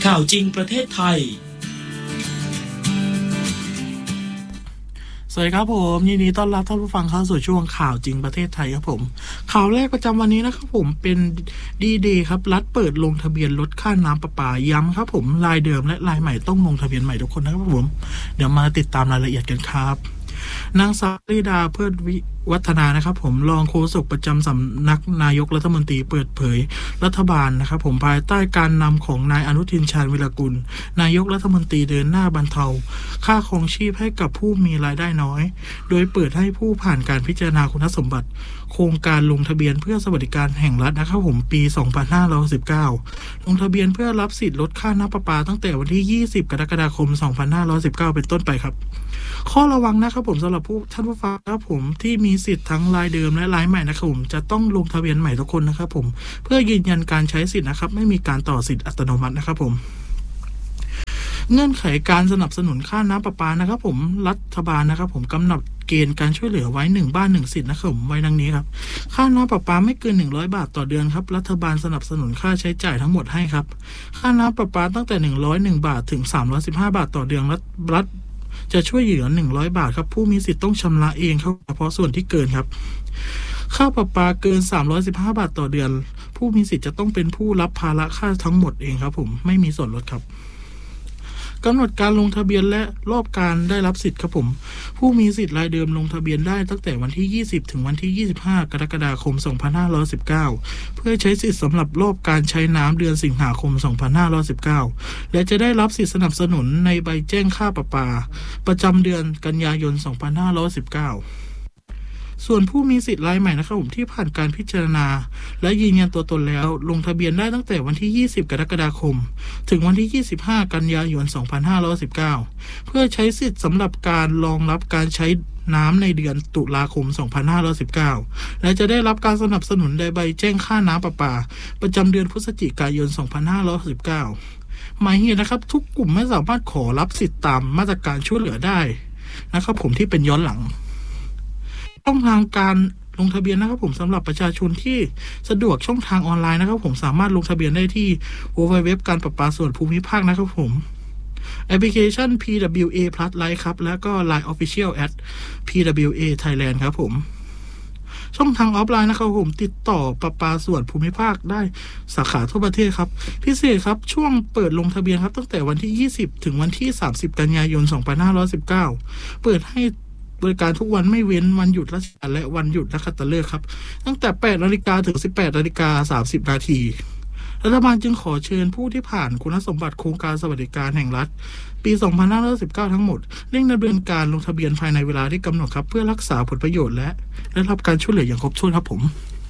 ข่าวจริงประเทศไทยสวัสดีครับผมยินดีต้อนรับท่านผู้ฟังเข้าสู่ช่วงข่าวจริงประเทศไทยครับผมข่าวแรกประจำวันนี้นะครับผมเป็นดีเดย์ครับรัฐเปิดลงทะเบียนลดค่าน้ำประปาย้ำครับผมรายเดิมและรายใหม่ต้องลงทะเบียนใหม่ทุกคนนะครับผมเดี๋ยวมาติดตามรายละเอียดกันครับนางสาวลิดาเพื่อวิวัฒนานะครับผมรองโฆษกประจำสำนักนายกรัฐมนตรีเปิดเผยรัฐบาลนะครับผมภายใต้การนำของนายอนุทินชาญวิรากุลนายกรัฐมนตรีเดินหน้าบรรเทาค่าครองชีพให้กับผู้มีรายได้น้อยโดยเปิดให้ผู้ผ่านการพิจารณาคุณสมบัติโครงการลงทะเบียนเพื่อสวัสดิการแห่งรัฐนะครับผมปี 2519 ลงทะเบียนเพื่อรับสิทธิ์ลดค่าน้ำประปาตั้งแต่วันที่ 20 กรกฎาคม 2519 เป็นต้นไปครับข้อระวังนะครับผมสำหรับท่านผู้ฟังครับผมที่มีสิทธิ์ทั้งรายเดิมและรายใหม่นะครับผมจะต้องลงทะเบียนใหม่ทุกคนนะครับผมเพื่อยืนยันการใช้สิทธิ์นะครับไม่มีการต่อสิทธิ์อัตโนมัตินะครับผมเงื่อนไขการสนับสนุนค่าน้ำประปานะครับผมรัฐบาลนะครับผมกำหนดเกณฑ์การช่วยเหลือไว้1บ้าน1สิทธิ์นะครับผมไว้ดังนี้ครับค่าน้ำประปาไม่เกิน100บาทต่อเดือนครับรัฐบาลสนับสนุนค่าใช้จ่ายทั้งหมดให้ครับค่าน้ำประปาตั้งแต่101บาทถึง315บาทต่อเดือนรัฐจะช่วยเหลือ100บาทครับผู้มีสิทธิ์ต้องชำระเองครับเฉพาะส่วนที่เกินครับค่าประปาเกิน315บาทต่อเดือนผู้มีสิทธิ์จะต้องเป็นผู้รับภาระค่าทั้งหมดเองครับผมไม่มีส่วนลดครับกำหนดการลงทะเบียนและรอบการได้รับสิทธิ์ครับผมผู้มีสิทธิ์รายเดิมลงทะเบียนได้ตั้งแต่วันที่20ถึงวันที่25กรกฎาคม2519เพื่อใช้สิทธิ์สำหรับรอบการใช้น้ำเดือนสิงหาคม2519และจะได้รับสิทธิ์สนับสนุนในใบแจ้งค่าประปาประจำเดือนกันยายน2519ส่วนผู้มีสิทธิ์รายใหม่นะครับผมที่ผ่านการพิจารณาและยืนยันตัวตนแล้วลงทะเบียนได้ตั้งแต่วันที่20กรกฎาคมถึงวันที่25กันยายน2519เพื่อใช้สิทธิ์สำหรับการรองรับการใช้น้ำในเดือนตุลาคม2519และจะได้รับการสนับสนุนในใบแจ้งค่าน้ำประปาประจำเดือนพฤศจิกายน2519หมายเหตุนะครับทุกกลุ่มไม่สามารถขอรับสิทธิ์ตามมาตรการช่วยเหลือได้นะครับผมที่เป็นย้อนหลังช่องทางการลงทะเบียนนะครับผมสำหรับประชาชนที่สะดวกช่องทางออนไลน์นะครับผมสามารถลงทะเบียนได้ที่ www การประปาส่วนภูมิภาคนะครับผมแอปพลิเคชัน PWA Plus Lite ครับแล้วก็ Line Official @PWA Thailand ครับผมช่องทางออฟไลน์นะครับผมติดต่อประปาส่วนภูมิภาคได้สาขาทั่วประเทศครับพิเศษครับช่วงเปิดลงทะเบียนครับตั้งแต่วันที่20ถึงวันที่30กันยายน2519เปิดให้บริการทุกวันไม่เว้นวันหยุดราชการและวันหยุดนักขัตฤกษ์ครับตั้งแต่ 8:00 นถึง 18:30 นรัฐบาลจึงขอเชิญผู้ที่ผ่านคุณสมบัติโครงการสวัสดิการแห่งรัฐปี2519ทั้งหมดเร่งดำเนินการลงทะเบียนภายในเวลาที่กำหนดครับเพื่อรักษาผลประโยชน์และได้รับการช่วยเหลืออย่างครบถ้วนครับผม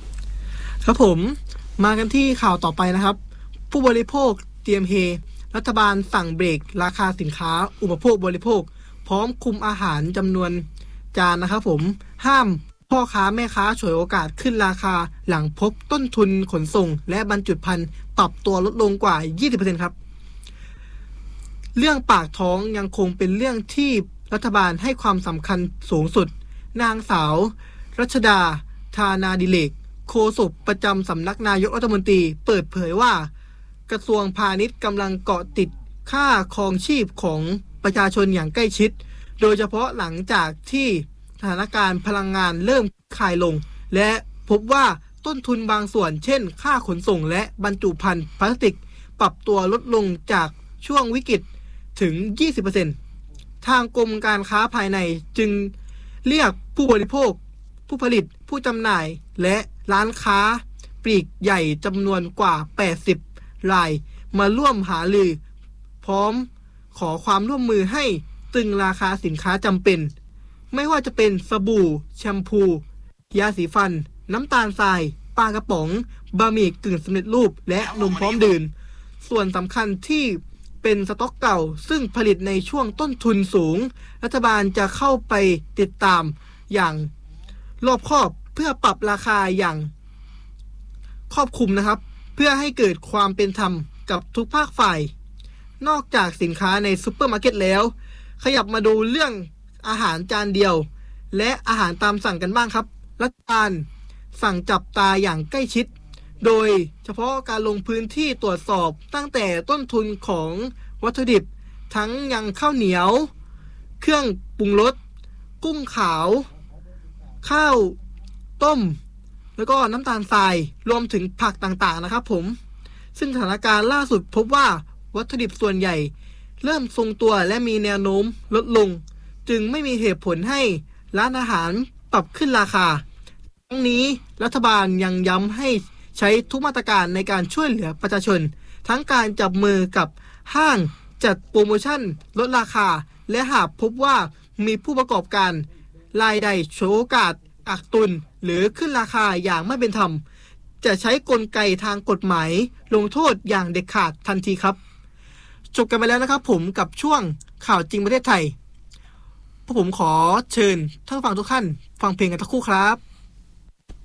มากันที่ข่าวต่อไปนะครับผู้บริโภคเตรียมเฮรัฐบาลสั่งเบรกราคาสินค้าอุปโภคบริโภคพร้อมคุมอาหารจำนวนจานนะครับผมห้ามพ่อค้าแม่ค้าฉวยโอกาสขึ้นราคาหลังพบต้นทุนขนส่งและบรรจุภัณฑ์ปรับตัวลดลงกว่า 20% ครับเรื่องปากท้องยังคงเป็นเรื่องที่รัฐบาลให้ความสำคัญสูงสุดนางสาวรัชดาธานาดิเลกโฆษกประจำสำนักนายกรัฐมนตรีเปิดเผยว่ากระทรวงพาณิชย์กำลังเกาะติดค่าครองชีพของประชาชนอย่างใกล้ชิดโดยเฉพาะหลังจากที่สถานการณ์พลังงานเริ่มคลายลงและพบว่าต้นทุนบางส่วนเช่นค่าขนส่งและบรรจุภัณฑ์พลาสติกปรับตัวลดลงจากช่วงวิกฤตถึง 20% ทางกรมการค้าภายในจึงเรียกผู้บริโภคผู้ผลิตผู้จำหน่ายและร้านค้าปลีกใหญ่จำนวนกว่า80รายมาร่วมหารือพร้อมขอความร่วมมือให้ตึงราคาสินค้าจำเป็นไม่ว่าจะเป็นสบู่แชมพูยาสีฟันน้ำตาลทรายปลากระป๋องบะหมี่กึ่งสำเร็จรูปและนมพร้อมดื่มส่วนสำคัญที่เป็นสต็อกเก่าซึ่งผลิตในช่วงต้นทุนสูงรัฐบาลจะเข้าไปติดตามอย่างรอบคอบเพื่อปรับราคาอย่างครอบคลุมนะครับเพื่อให้เกิดความเป็นธรรมกับทุกภาคฝ่ายนอกจากสินค้าในซุปเปอร์มาร์เก็ตแล้วขยับมาดูเรื่องอาหารจานเดียวและอาหารตามสั่งกันบ้างครับรัฐบาลสั่งจับตาอย่างใกล้ชิดโดยเฉพาะการลงพื้นที่ตรวจสอบตั้งแต่ต้นทุนของวัตถุดิบทั้งยังข้าวเหนียวเครื่องปรุงรสกุ้งขาวข้าวต้มแล้วก็น้ำตาลทรายรวมถึงผักต่างๆนะครับผมซึ่งสถานการณ์ล่าสุดพบว่าวัตถุดิบส่วนใหญ่เริ่มทรงตัวและมีแนวโน้มลดลงจึงไม่มีเหตุผลให้ร้านอาหารปรับขึ้นราคาทั้งนี้รัฐบาลยังย้ำให้ใช้ทุกมาตรการในการช่วยเหลือประชาชนทั้งการจับมือกับห้างจัดโปรโมชั่นลดราคาและหากพบว่ามีผู้ประกอบการรายใดโชว์โอกาสกักตุนหรือขึ้นราคาอย่างไม่เป็นธรรมจะใช้กลไกทางกฎหมายลงโทษอย่างเด็ดขาดทันทีครับจบกันไปแล้วนะครับผมกับช่วงข่าวจริงประเทศไทยพวกผมขอเชิญท่านฟังทุกท่านฟังเพลงกันสักครู่ครับ